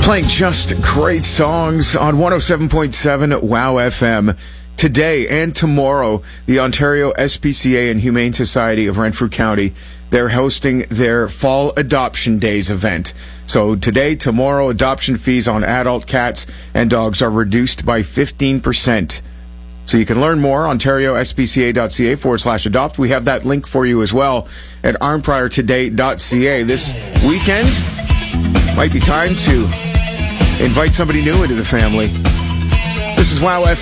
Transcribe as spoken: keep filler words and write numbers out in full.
Playing just great songs on one oh seven point seven WOW F M. Today and tomorrow, the Ontario S P C A and Humane Society of Renfrew County, they're hosting their Fall Adoption Days event. So today, tomorrow, adoption fees on adult cats and dogs are reduced by fifteen percent. So you can learn more, ontariospca.ca forward slash adopt. We have that link for you as well at armpriortoday.ca. This weekend might be time to invite somebody new into the family. This is WOW F M.